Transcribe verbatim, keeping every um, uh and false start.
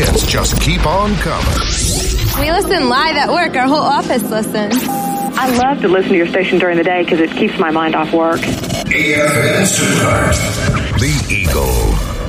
hits just keep on coming. We listen live at work. Our whole office listens. I love to listen to your station during the day because it keeps my mind off work. A F N Stuttgart. The Eagle.